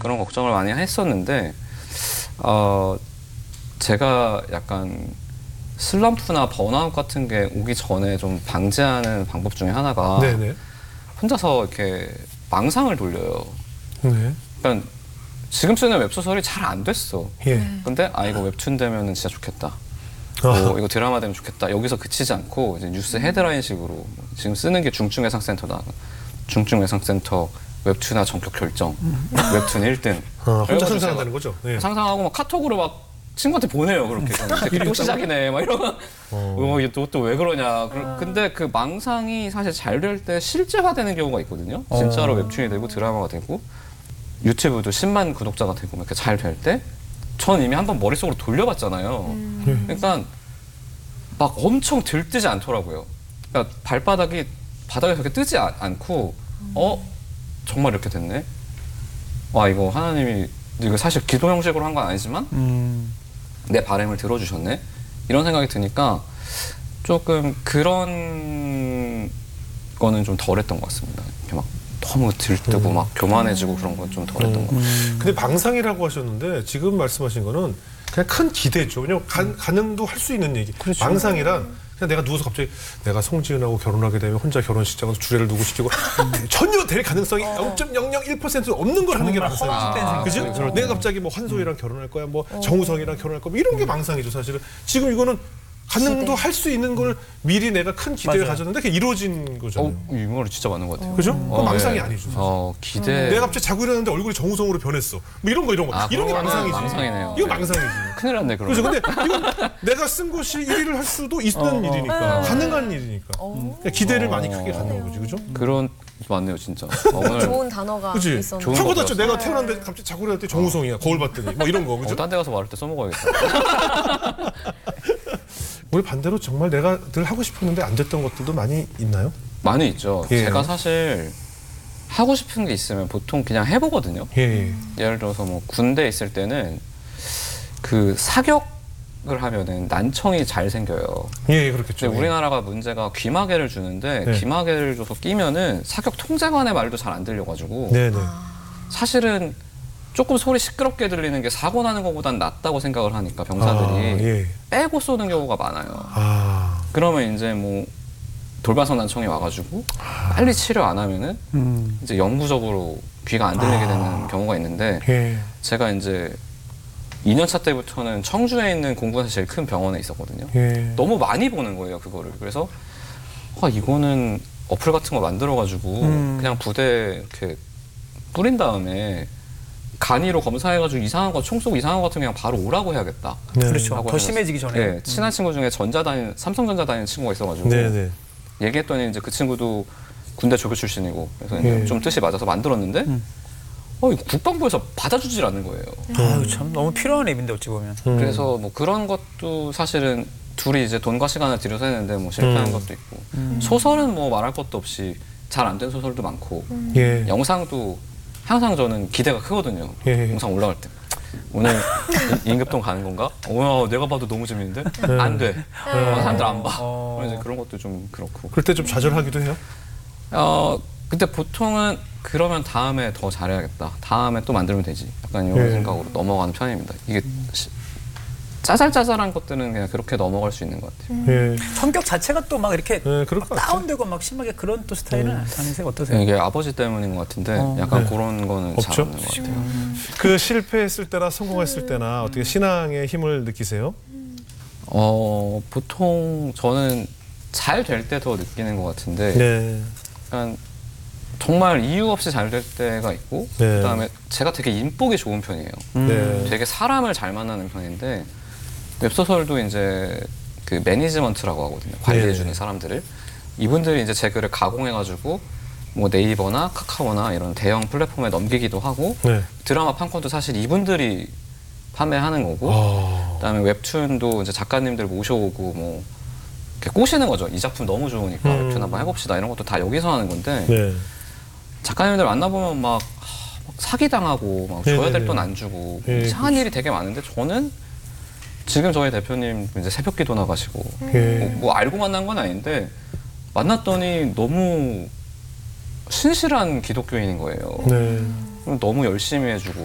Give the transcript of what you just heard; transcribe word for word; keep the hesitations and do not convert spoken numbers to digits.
그런 걱정을 많이 했었는데 어, 제가 약간 슬럼프나 번아웃 같은 게 오기 전에 좀 방지하는 방법 중에 하나가 네네. 혼자서 이렇게 망상을 돌려요. 네. 그러니까 지금 쓰는 웹소설이 잘 안 됐어. 예. 근데 아 이거 웹툰 되면은 진짜 좋겠다. 아하. 뭐 이거 드라마 되면 좋겠다. 여기서 그치지 않고 이제 뉴스 헤드라인식으로 지금 쓰는 게 중증외상센터다. 중증외상센터 웹툰화 전격 결정. 웹툰 일 등. 어, 혼자 그래가지고 상상한다는 거죠. 예. 상상하고 막 카톡으로 막 친구한테 보내요. 그렇게. 되게 또 시작이네. 막 이러면 어, 이게 또 또 왜 그러냐. 그- 근데 그 망상이 사실 잘 될 때 실제화되는 경우가 있거든요. 진짜로 웹툰이 되고 드라마가 되고 유튜브도 십만 구독자가 되고 이렇게 잘 될 때 전 이미 한번 머릿속으로 돌려봤잖아요. 그러니까 막 엄청 들뜨지 않더라고요. 그러니까 발바닥이 바닥에서 이렇게 뜨지 아- 않고 어? 정말 이렇게 됐네? 와 이거 하나님이 이거 사실 기도 형식으로 한 건 아니지만 음. 내 바람을 들어주셨네? 이런 생각이 드니까 조금 그런 거는 좀 덜했던 것 같습니다. 이렇게 막 너무 들뜨고 막 교만해지고 그런 건 좀 덜했던 것 같아요. 근데 망상이라고 하셨는데 지금 말씀하신 거는 그냥 큰 기대죠. 왜냐면 가, 가능도 할 수 있는 얘기. 망상이란 그냥 내가 누워서 갑자기 내가 송지은하고 결혼하게 되면 혼자 결혼식장에서 주례를 누구 시키고 전혀 될 가능성이 영 점 영영일 퍼센트 없는 걸 하는 게 망상이죠. 아, 그죠? 그렇죠. 내가 갑자기 뭐 한소희랑 결혼할 거야, 뭐 정우성이랑 결혼할 거야, 뭐 이런 게 망상이죠, 사실은. 지금 이거는 가능도 할 수 있는 걸 미리 내가 큰 기대를 맞아요. 가졌는데 그게 이루어진 거잖아요. 어, 이 말이 진짜 맞는 것 같아요. 그죠? 어, 그건 망상이 네. 아니죠, 사실. 어, 기대. 내가 갑자기 자고 일어났는데 얼굴이 정우성으로 변했어. 뭐 이런 거 이런 거. 아, 이런 게 그거는 망상이지. 망상이네요. 이거 네. 망상이지. 큰일 났네, 그러면. 그렇죠. 근데 이건 내가 쓴 것이 일 위를 할 수도 있는 일이니까. 가능한 일이니까. 그러니까 기대를 많이 크게 갖는 거지. 그죠? 그런, 맞네요, 진짜. 어, 오늘. 좋은 단어가 그치? 있었는데. 좋은 하고 거 났죠. 들었어. 내가 태어났는데 갑자기 자고 일어났더니 정우성이야. 거울 봤더니. 뭐 이런 거. 어, 그죠? 딴 데 가서 말할 때 써먹어야겠다. 우리 반대로 정말 내가 늘 하고 싶었는데 안 됐던 것들도 많이 있나요? 많이 있죠. 예. 제가 사실 하고 싶은 게 있으면 보통 그냥 해보거든요. 예. 예를 들어서 뭐 군대에 있을 때는 그 사격을 하면은 난청이 잘 생겨요. 예, 그렇겠죠. 근데 우리나라가 문제가 귀마개를 주는데 네. 귀마개를 줘서 끼면은 사격 통제관의 말도 잘 안 들려가지고 네, 네. 사실은 조금 소리 시끄럽게 들리는 게 사고 나는 것보단 낫다고 생각을 하니까 병사들이 아, 예. 빼고 쏘는 경우가 많아요. 아. 그러면 이제 뭐 돌발성 난청이 와가지고 빨리 치료 안 하면은 음. 이제 영구적으로 귀가 안 들리게 되는 경우가 있는데 예. 제가 이제 이 년 차 때부터는 청주에 있는 공군에서 제일 큰 병원에 있었거든요. 예. 너무 많이 보는 거예요, 그거를. 그래서 아, 이거는 어플 같은 거 만들어가지고 음. 그냥 부대에 이렇게 뿌린 다음에 간이로 검사해가지고 이상한 거, 총 쏘고 이상한 거 같으면 그냥 바로 오라고 해야겠다. 네. 그렇죠. 하고 더 해서- 심해지기 전에. 네, 친한 친구 중에 전자 다니는, 삼성전자 다니는 친구가 있어가지고 네, 네. 얘기했더니 이제 그 친구도 군대 조교 출신이고 그래서 이제 예. 좀 뜻이 맞아서 만들었는데 음. 어, 이거 국방부에서 받아주질 않는 거예요. 아유, 참 너무 필요한 앱인데 어찌 보면. 음. 그래서 뭐 그런 것도 사실은 둘이 이제 돈과 시간을 들여서 했는데 뭐 실패한 음. 것도 있고 소설은 뭐 말할 것도 없이 잘 안 된 소설도 많고 예. 영상도 항상 저는 기대가 크거든요. 예. 영상 올라갈 때 오늘 인- 임급동 가는 건가? 어, 내가 봐도 너무 재밌는데 안 돼. 어, 사람들 안 봐. 어. 그래서 그런 것도 좀 그렇고. 그럴 때 좀 좌절하기도 해요? 어, 근데 보통은 그러면 다음에 더 잘해야겠다. 다음에 또 만들면 되지. 약간 이런 예. 생각으로 넘어가는 편입니다. 이게 시- 짜잘짜잘한 것들은 그냥 그렇게 넘어갈 수 있는 것 같아요. 예. 성격 자체가 또 막 이렇게 예, 그럴 것 같아요. 다운되고 막 심하게 그런 또 스타일은 아니세요? 어떠세요? 이게 아버지 때문인 것 같은데 어. 약간 네. 그런 거는 없죠? 잘 없는 것 같아요. 그 실패했을 때나 성공했을 때나 어떻게 신앙의 힘을 느끼세요? 어, 보통 저는 잘 될 때 더 느끼는 것 같은데 네. 약간 정말 이유 없이 잘 될 때가 있고 네. 그다음에 제가 되게 인복이 좋은 편이에요. 네. 되게 사람을 잘 만나는 편인데 웹소설도 이제 그 매니지먼트라고 하거든요. 관리해주는 네. 사람들을 이분들이 이제 제 글을 가공해가지고 뭐 네이버나 카카오나 이런 대형 플랫폼에 넘기기도 하고 네. 드라마 판권도 사실 이분들이 판매하는 거고 아. 그다음에 웹툰도 이제 작가님들 모셔오고 뭐 이렇게 꼬시는 거죠. 이 작품 너무 좋으니까 음. 웹툰 한번 해봅시다 이런 것도 다 여기서 하는 건데 네. 작가님들 만나보면 막, 하, 막 사기당하고 막 줘야 될 네네네. 돈 안 주고 예, 이상한 일이 되게 많은데 저는 지금 저희 대표님 이제 새벽 기도 나가시고 예. 뭐, 뭐 알고 만난 건 아닌데 만났더니 너무 신실한 기독교인인 거예요. 네. 너무 열심히 해주고